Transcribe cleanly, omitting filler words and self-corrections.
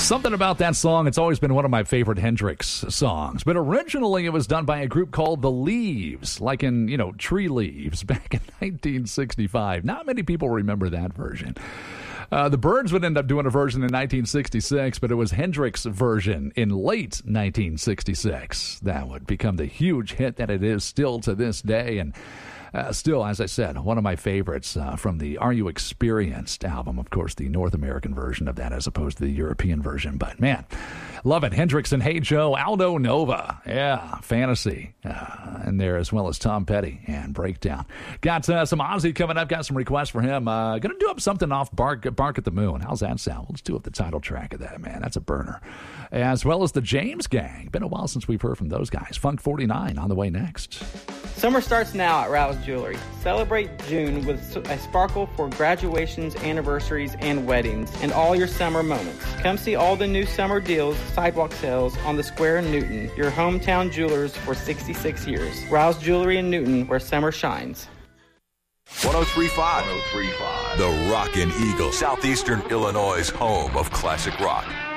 Something about that song, it's always been one of my favorite Hendrix songs. But originally it was done by a group called The Leaves, like in, Tree Leaves, back in 1965. Not many people remember that version. The Byrds would end up doing a version in 1966, but it was Hendrix's version in late 1966 that would become the huge hit that it is still to this day. And still, as I said, one of my favorites from the Are You Experienced album. Of course, the North American version of that as opposed to the European version. But, man, love it. Hendrix and Hey Joe, Aldo Nova. Yeah, Fantasy in there, as well as Tom Petty and Breakdown. Got some Ozzy coming up. Got some requests for him. Going to do up something off Bark at the Moon. How's that sound? Let's do up the title track of that, man. That's a burner. As well as the James Gang. Been a while since we've heard from those guys. Funk 49 on the way next. Summer starts now at Rouse Jewelry. Celebrate June with a sparkle for graduations, anniversaries, and weddings, and all your summer moments. Come see all the new summer deals, sidewalk sales on the Square in Newton, your hometown jewelers for 66 years. Rouse Jewelry in Newton, where summer shines. 103.5. The Rockin' Eagle, Southeastern Illinois' home of classic rock.